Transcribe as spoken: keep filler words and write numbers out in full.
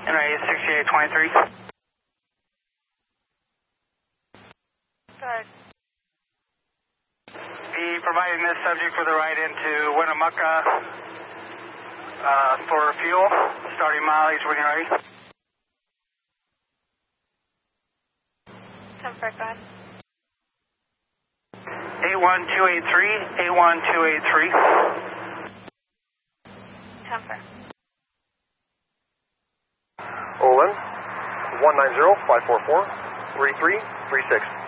Inright sixty-eight twenty-three. Go ahead. Be providing this subject with a ride into Winnemucca uh, for fuel. Starting mileage when you're ready. ten four, go ahead. eight one two eight three, eight one two eight three. ten four. Olin, one nine zero five four four three three three six.